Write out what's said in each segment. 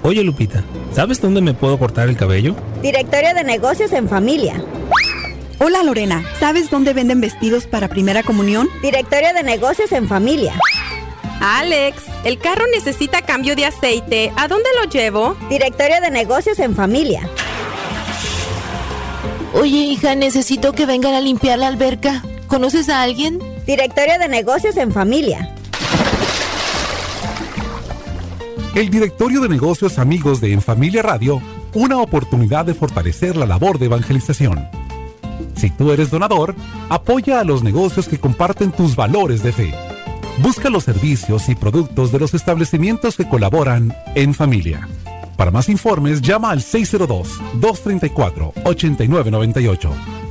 Oye, Lupita, ¿sabes dónde me puedo cortar el cabello? Directorio de negocios en familia. Hola, Lorena, ¿sabes dónde venden vestidos para primera comunión? Directorio de negocios en familia. Alex, el carro necesita cambio de aceite. ¿A dónde lo llevo? Directorio de negocios en familia. Oye, hija, necesito que vengan a limpiar la alberca. ¿Conoces a alguien? Directorio de negocios en familia. El Directorio de Negocios Amigos de En Familia Radio, una oportunidad de fortalecer la labor de evangelización. Si tú eres donador, apoya a los negocios que comparten tus valores de fe. Busca los servicios y productos de los establecimientos que colaboran en familia. Para más informes, llama al 602-234-8998.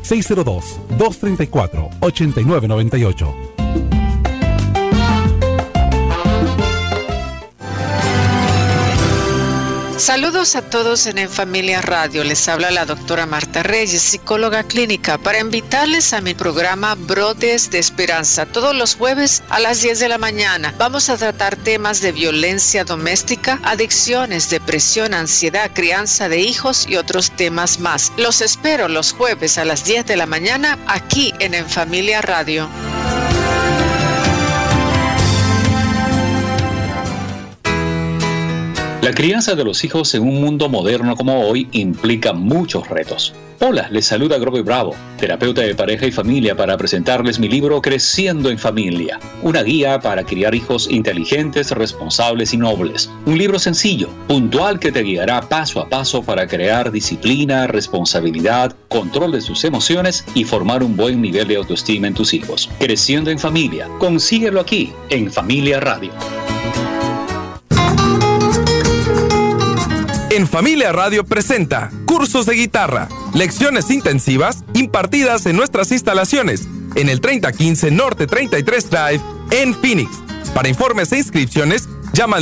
602-234-8998. Saludos a todos en Familia Radio. Les habla la doctora Marta Reyes, psicóloga clínica, para invitarles a mi programa Brotes de Esperanza. Todos los jueves a las 10 de la mañana vamos a tratar temas de violencia doméstica, adicciones, depresión, ansiedad, crianza de hijos y otros temas más. Los espero los jueves a las 10 de la mañana aquí en Familia Radio. La crianza de los hijos en un mundo moderno como hoy implica muchos retos. Hola, les saluda Grover Bravo, terapeuta de pareja y familia, para presentarles mi libro Creciendo en Familia, una guía para criar hijos inteligentes, responsables y nobles. Un libro sencillo, puntual, que te guiará paso a paso para crear disciplina, responsabilidad, control de sus emociones y formar un buen nivel de autoestima en tus hijos. Creciendo en Familia, consíguelo aquí en Familia Radio. En Familia Radio presenta cursos de guitarra, lecciones intensivas impartidas en nuestras instalaciones en el 3015 Norte 33 Drive en Phoenix. Para informes e inscripciones, llama al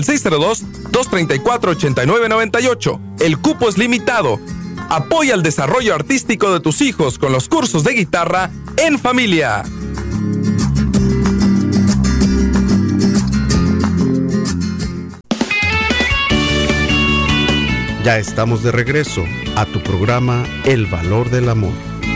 602-234-8998. El cupo es limitado. Apoya el desarrollo artístico de tus hijos con los cursos de guitarra en familia. Ya estamos de regreso a tu programa El Valor del Amor.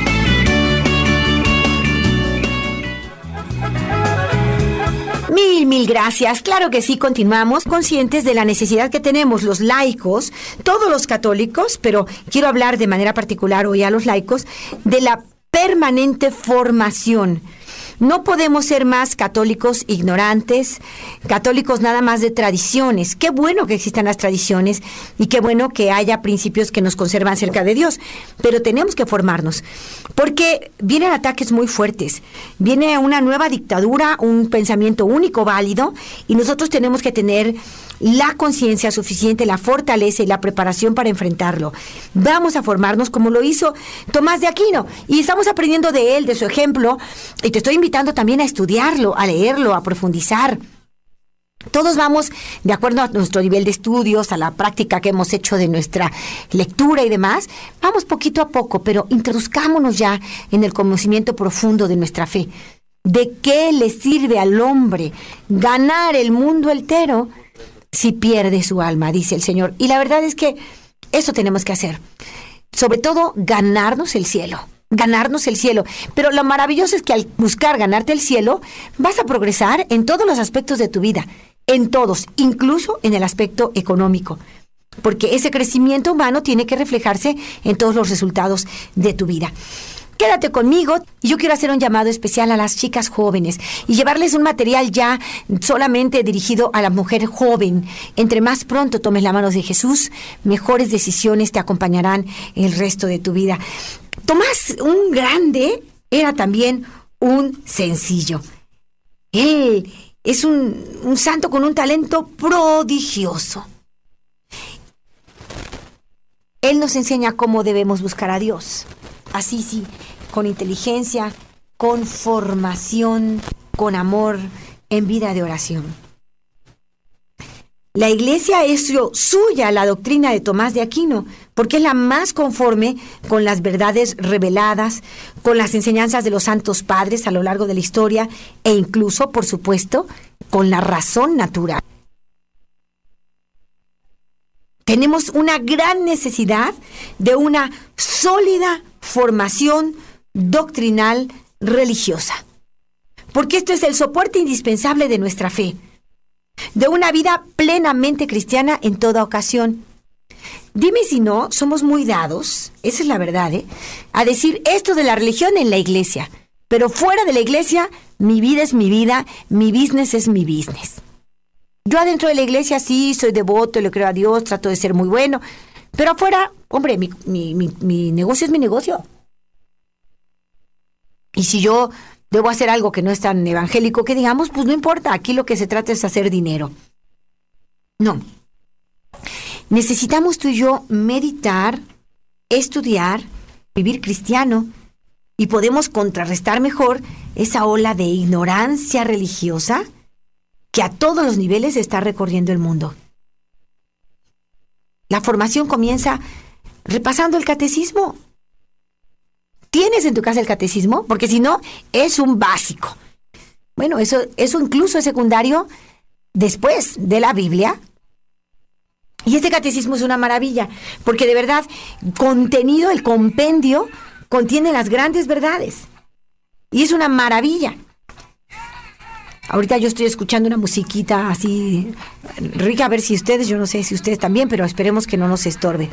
Mil gracias. Claro que sí, continuamos conscientes de la necesidad que tenemos los laicos, todos los católicos, pero quiero hablar de manera particular hoy a los laicos, de la permanente formación. No podemos ser más católicos ignorantes, católicos nada más de tradiciones. Qué bueno que existan las tradiciones y qué bueno que haya principios que nos conservan cerca de Dios, pero tenemos que formarnos, porque vienen ataques muy fuertes, viene una nueva dictadura, un pensamiento único válido, y nosotros tenemos que tener la conciencia suficiente, la fortaleza y la preparación para enfrentarlo. Vamos a formarnos como lo hizo Tomás de Aquino, y estamos aprendiendo de él, de su ejemplo, y te estoy invitando también a estudiarlo, a leerlo, a profundizar. Todos vamos de acuerdo a nuestro nivel de estudios, a la práctica que hemos hecho de nuestra lectura y demás. Vamos poquito a poco, pero introduzcámonos ya en el conocimiento profundo de nuestra fe. ¿De qué le sirve al hombre ganar el mundo entero si pierde su alma?, dice el Señor. Y la verdad es que eso tenemos que hacer. Sobre todo, ganarnos el cielo. Ganarnos el cielo. Pero lo maravilloso es que al buscar ganarte el cielo, vas a progresar en todos los aspectos de tu vida. En todos, incluso en el aspecto económico. Porque ese crecimiento humano tiene que reflejarse en todos los resultados de tu vida. Quédate conmigo, y yo quiero hacer un llamado especial a las chicas jóvenes y llevarles un material ya solamente dirigido a la mujer joven. Entre más pronto tomes la mano de Jesús, mejores decisiones te acompañarán el resto de tu vida. Tomás, un grande, era también un sencillo. Él es un santo con un talento prodigioso. Él nos enseña cómo debemos buscar a Dios. Así sí, con inteligencia, con formación, con amor, en vida de oración. La Iglesia es suya la doctrina de Tomás de Aquino, porque es la más conforme con las verdades reveladas, con las enseñanzas de los santos padres a lo largo de la historia, e incluso, por supuesto, con la razón natural. Tenemos una gran necesidad de una sólida formación doctrinal religiosa, porque esto es el soporte indispensable de nuestra fe, de una vida plenamente cristiana en toda ocasión. Dime si no, somos muy dados, esa es la verdad, a decir esto de la religión en la iglesia, pero fuera de la iglesia, mi vida es mi vida, mi business es mi business. Yo adentro de la iglesia sí, soy devoto, le creo a Dios, trato de ser muy bueno, pero afuera, hombre, mi negocio es mi negocio. Y si yo debo hacer algo que no es tan evangélico que digamos, pues no importa, aquí lo que se trata es hacer dinero. No. Necesitamos tú y yo meditar, estudiar, vivir cristiano, y podemos contrarrestar mejor esa ola de ignorancia religiosa que a todos los niveles está recorriendo el mundo. La formación comienza repasando el catecismo. ¿Tienes en tu casa el catecismo? Porque si no, es un básico. Bueno, eso incluso es secundario después de la Biblia. Y este catecismo es una maravilla, porque de verdad, el compendio, contiene las grandes verdades. Y es una maravilla. Ahorita yo estoy escuchando una musiquita así rica, a ver si ustedes, yo no sé si ustedes también, pero esperemos que no nos estorbe.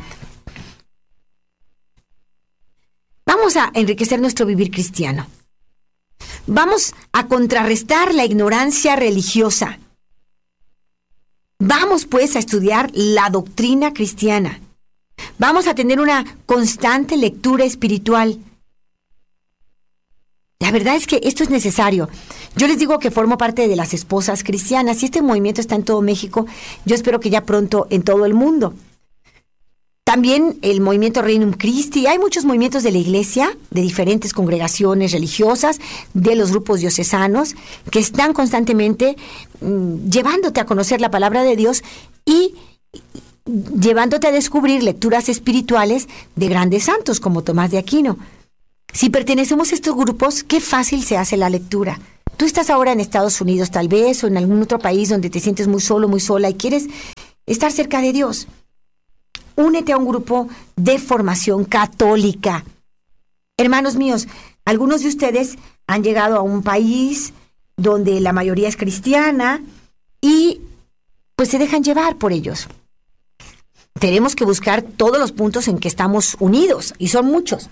Vamos a enriquecer nuestro vivir cristiano. Vamos a contrarrestar la ignorancia religiosa. Vamos pues a estudiar la doctrina cristiana. Vamos a tener una constante lectura espiritual. La verdad es que esto es necesario. Yo les digo que formo parte de las esposas cristianas y este movimiento está en todo México. Yo espero que ya pronto en todo el mundo. También el movimiento Regnum Christi. Hay muchos movimientos de la iglesia, de diferentes congregaciones religiosas, de los grupos diocesanos, que están constantemente llevándote a conocer la palabra de Dios y llevándote a descubrir lecturas espirituales de grandes santos como Tomás de Aquino. Si pertenecemos a estos grupos, qué fácil se hace la lectura. Tú estás ahora en Estados Unidos tal vez, o en algún otro país donde te sientes muy solo, muy sola y quieres estar cerca de Dios. Únete a un grupo de formación católica. Hermanos míos, algunos de ustedes han llegado a un país donde la mayoría es cristiana y pues se dejan llevar por ellos. Tenemos que buscar todos los puntos en que estamos unidos, y son muchos.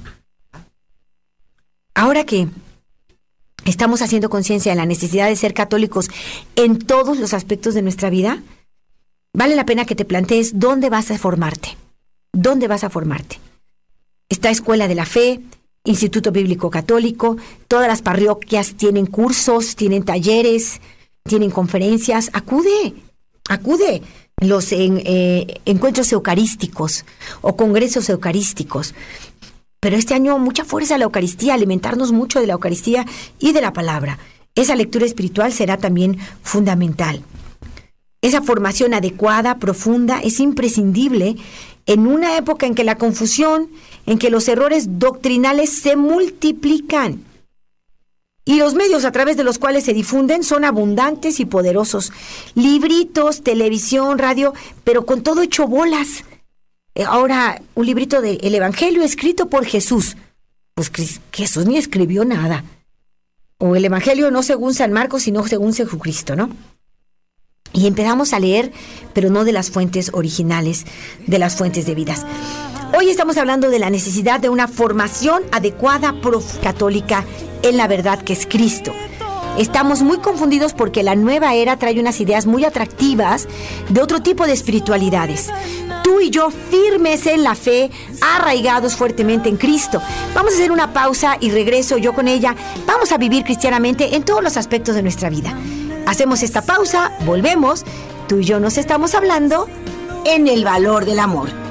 Ahora que estamos haciendo conciencia de la necesidad de ser católicos en todos los aspectos de nuestra vida, vale la pena que te plantees dónde vas a formarte. ¿Dónde vas a formarte? Está Escuela de la Fe, Instituto Bíblico Católico, todas las parroquias tienen cursos, tienen talleres, tienen conferencias. Acude. Los encuentros eucarísticos o congresos eucarísticos. Pero este año mucha fuerza a la Eucaristía, alimentarnos mucho de la Eucaristía y de la palabra. Esa lectura espiritual será también fundamental. Esa formación adecuada, profunda, es imprescindible en una época en que la confusión, en que los errores doctrinales se multiplican. Y los medios a través de los cuales se difunden son abundantes y poderosos. Libritos, televisión, radio, pero con todo hecho bolas. Ahora, un librito del Evangelio escrito por Jesús. Pues Jesús ni escribió nada. O el Evangelio no según San Marcos, sino según Jesucristo, ¿no? Y empezamos a leer, pero no de las fuentes originales, de las fuentes debidas. Hoy estamos hablando de la necesidad de una formación adecuada católica en la verdad que es Cristo. Estamos muy confundidos porque la nueva era trae unas ideas muy atractivas de otro tipo de espiritualidades. Tú y yo firmes en la fe, arraigados fuertemente en Cristo. Vamos a hacer una pausa y regreso yo con ella. Vamos a vivir cristianamente en todos los aspectos de nuestra vida. Hacemos esta pausa, volvemos. Tú y yo nos estamos hablando en El Valor del Amor.